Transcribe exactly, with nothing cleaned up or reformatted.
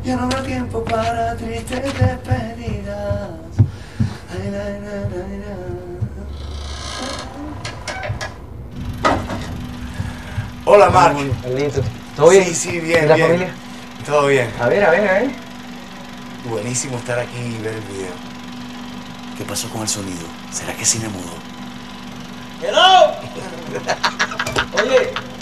Ya no habrá tiempo para tristes despedidas. Ay, la, la, la, la. Hola, Marc. Carlito, ¿todo bien? Sí, sí, bien, ¿Y la bien. familia? Todo bien. A ver, a ver, a ver. Buenísimo estar aquí y ver el video. ¿Qué pasó con el sonido? ¿Será que cine mudo? ¡Hello! Oye,